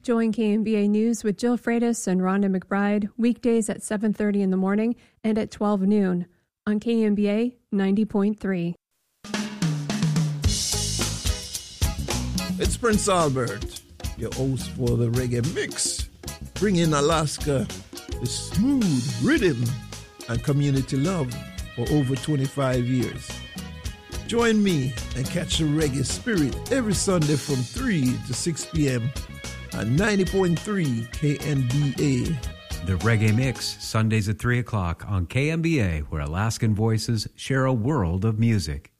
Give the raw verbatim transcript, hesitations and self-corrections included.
Join K M B A News with Jill Freitas and Rhonda McBride weekdays at seven thirty in the morning and at twelve noon on K M B A ninety point three. It's Prince Albert, your host for the Reggae Mix, bringing Alaska the smooth rhythm and community love for over twenty-five years. Join me and catch the reggae spirit every Sunday from three to six p.m. on ninety point three K M B A. The Reggae Mix, Sundays at three o'clock on K M B A, where Alaskan voices share a world of music.